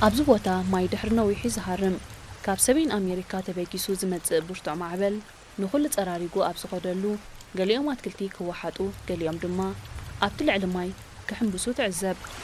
ኣብዚ ቦታ ማይ ድሕሪ ነዊሑ ዝሃርም ካብ ሰሜን ኣሜሪካ ተበጊሱ ዝመጽእ ብርቱዕ ማዕበል ንኹሉ ጸራሪጉ ኣብ ዝኸደሉ ገሊኦም ኣትክልቲ ክወሓጡ ገሊኦም ድማ ኣብቲ ልዕሊ ማይ ክሕምብሱ ትዕዘብ